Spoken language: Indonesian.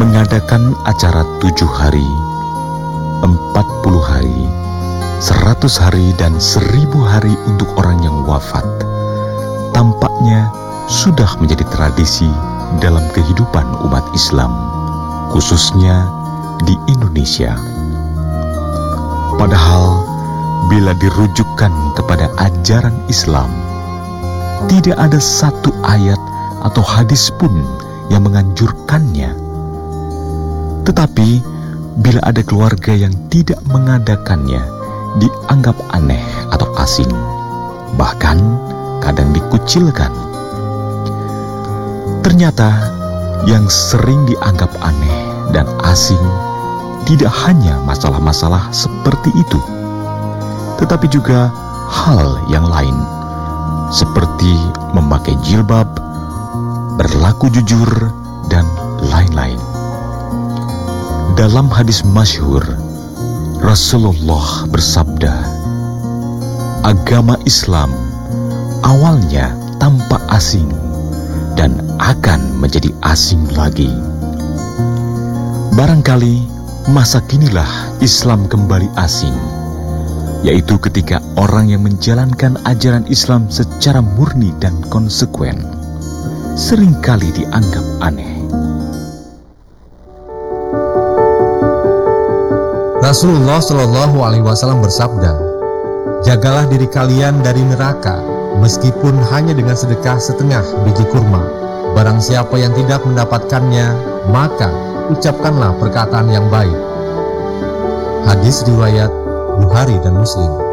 mengadakan acara 7 hari, 40 hari, 100 hari, dan 1000 hari untuk orang yang wafat tampaknya sudah menjadi tradisi dalam kehidupan umat Islam, khususnya di Indonesia. Padahal bila dirujukkan kepada ajaran Islam, tidak ada satu ayat atau hadis pun yang menganjurkannya. Tetapi bila ada keluarga yang tidak mengadakannya, dianggap aneh atau asing, bahkan kadang dikucilkan. Ternyata yang sering dianggap aneh dan asing tidak hanya masalah-masalah seperti itu, tetapi juga hal yang lain, seperti memakai jilbab, berlaku jujur, dan lain-lain. Dalam hadis masyhur, Rasulullah bersabda, agama Islam awalnya tampak asing dan akan menjadi asing lagi. Barangkali masa kinilah Islam kembali asing, yaitu ketika orang yang menjalankan ajaran Islam secara murni dan konsekuen seringkali dianggap aneh. Rasulullah Shallallahu Alaihi Wasallam bersabda, jagalah diri kalian dari neraka, meskipun hanya dengan sedekah setengah biji kurma. Barang siapa yang tidak mendapatkannya, maka ucapkanlah perkataan yang baik. Hadis riwayat Bukhari dan Muslim.